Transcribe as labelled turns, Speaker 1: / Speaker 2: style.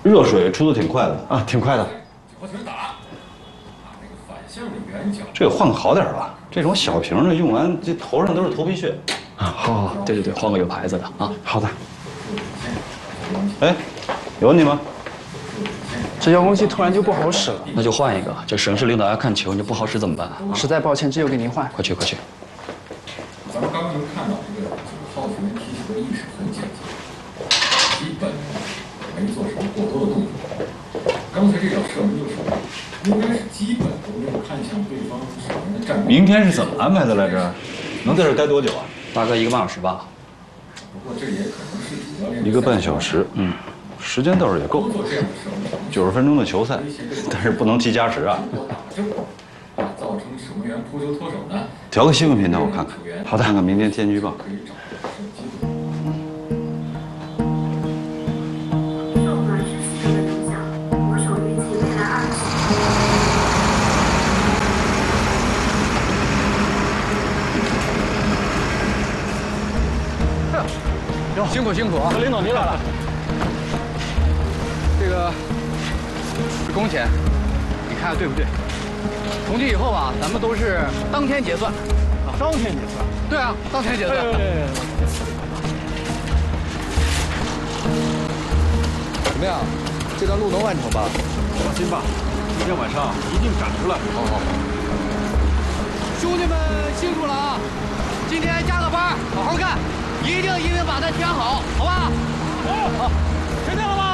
Speaker 1: 热水出的挺快的
Speaker 2: 啊，挺快的。
Speaker 3: 脚底打，把那个反向的圆角。
Speaker 1: 这个换个好点吧，这种小瓶的用完，这头上都是头皮屑。
Speaker 2: 啊，好，
Speaker 4: 对对对，换个有牌子的啊。
Speaker 2: 好的。
Speaker 1: 哎，有你吗？
Speaker 5: 这遥控器突然就不好使了，
Speaker 4: 那就换一个。这省市领导要看球，你就不好使怎么办？
Speaker 5: 实在抱歉，这就给您换。
Speaker 4: 快去快去。
Speaker 3: 咱们刚刚能看到这个9号球员踢球的意识很简洁，基本没做什么过多的动作。刚才这脚射门就是应该是基本都没有看向对方守门的站位。
Speaker 1: 明天是怎么安排的来着？能在这儿待多久啊？
Speaker 4: 大概1个半小时吧。
Speaker 3: 不过这也可能是主教练
Speaker 1: 1个半小时，时间倒是也够。90分钟的球赛，但是不能踢加时啊。
Speaker 3: 造成守门员扑球脱手呢。
Speaker 1: 调个新闻频道我看看。好的，看看明天天气预报。
Speaker 6: 受短时系统的影响，我手预计未来
Speaker 5: 哟，辛苦辛苦啊！
Speaker 2: 领导您来了。
Speaker 5: 这个是工钱，你看看对不对？从今以后啊，咱们都是当天结算。
Speaker 2: 当天结算？
Speaker 5: 对啊，当天结算。
Speaker 7: 怎么样？这段路能完成吧？
Speaker 2: 放心吧，今天晚上一定赶出来。好。
Speaker 5: 兄弟们辛苦了啊！今天加个班，好好干，一定把它填好，好吧？
Speaker 2: 好，确定了吗？